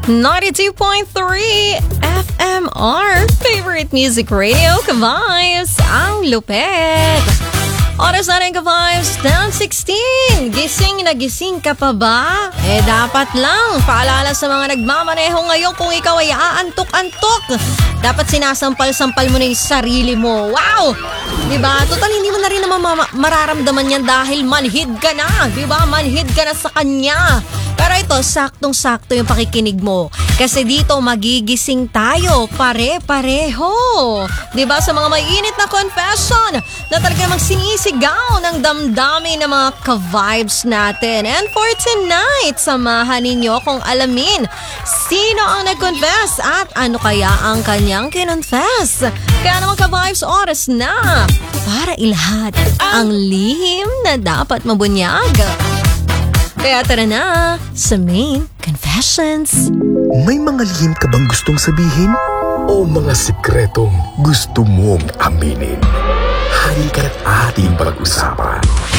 92.3 FMR Favorite Music Radio, ka-vibes, ang lupet. Oras na rin ka-vibes, 10:16. Gising na gising ka pa ba? Dapat lang. Paalala sa mga nagmamaneho ngayon, kung ikaw ay aantok-antok, dapat sinasampal-sampal mo na yung sarili mo. Wow! Diba? Total, hindi mo na rin naman mararamdaman yan dahil manhid ka na. Diba? Manhid ka na sa kanya. Pero ito, saktong-sakto yung pakikinig mo. Kasi dito magigising tayo, pare-pareho. Diba? Sa mga mainit na confession na talaga magsinisigaw ng damdamin ng mga ka-vibes natin. And for tonight, samahan ninyo kung alamin sino ang nag-confess at ano kaya ang kanyang kinonfess. Kaya naman ka-vibes, oras na para ilahad ang lihim na dapat mabunyag. Kaya tara na sa main confessions. May mga lihim ka bang gustong sabihin? O mga sikretong gusto mong aminin? Halika't ating pag-usapan